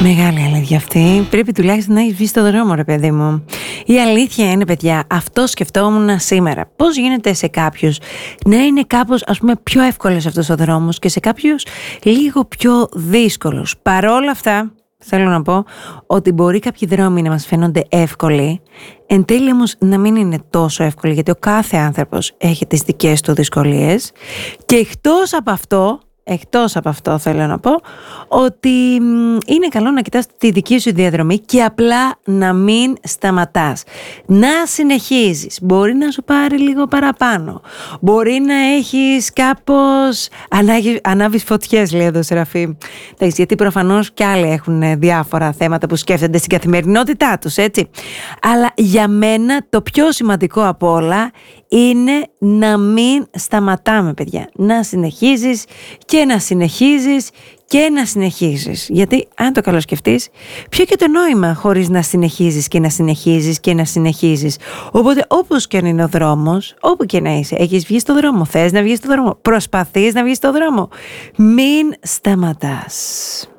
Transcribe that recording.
Μεγάλη αλήθεια αυτή. Πρέπει τουλάχιστον να έχει βγει στο δρόμο, ρε παιδί μου. Η αλήθεια είναι, παιδιά, αυτό σκεφτόμουν σήμερα. Πώς γίνεται σε κάποιους να είναι κάπως, ας πούμε, πιο εύκολος αυτός ο δρόμος και σε κάποιους λίγο πιο δύσκολος. Παρόλα αυτά, θέλω να πω ότι μπορεί κάποιοι δρόμοι να μας φαίνονται εύκολοι, εν τέλει όμως να μην είναι τόσο εύκολοι, γιατί ο κάθε άνθρωπος έχει τις δικές του δυσκολίες και εκτός από αυτό θέλω να πω ότι είναι καλό να κοιτάς τη δική σου διαδρομή και απλά να μην σταματάς. Να συνεχίζεις. Μπορεί να σου πάρει λίγο παραπάνω. Μπορεί να έχεις κάπως ανάβεις φωτιές, λέει εδώ Σεραφή. Γιατί προφανώς κι άλλοι έχουν διάφορα θέματα που σκέφτονται στην καθημερινότητά τους, έτσι. Αλλά για μένα το πιο σημαντικό από όλα είναι να μην σταματάμε, παιδιά. Να συνεχίζεις και να συνεχίζεις και να συνεχίζεις. Γιατί αν το καλοσκεφτείς, ποιο και το νόημα χωρίς να συνεχίζεις και να συνεχίζεις και να συνεχίζεις. Οπότε όπως και αν είναι ο δρόμος, όπου και να είσαι, έχεις βγει στο δρόμο, θες να βγεις στο δρόμο, προσπαθείς να βγεις στο δρόμο, μην σταματάς.